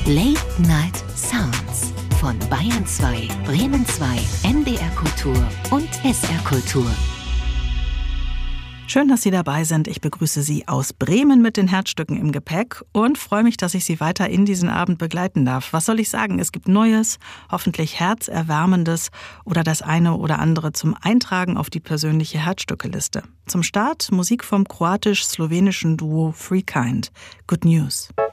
Late Night Sounds von Bayern 2, Bremen 2, NDR Kultur und SR Kultur. Schön, dass Sie dabei sind. Ich begrüße Sie aus Bremen mit den Herzstücken im Gepäck und freue mich, dass ich Sie weiter in diesen Abend begleiten darf. Was soll ich sagen? Es gibt Neues, hoffentlich Herzerwärmendes oder das eine oder andere zum Eintragen auf die persönliche Herzstückeliste. Zum Start Musik vom kroatisch-slowenischen Duo Free Kind. Good News.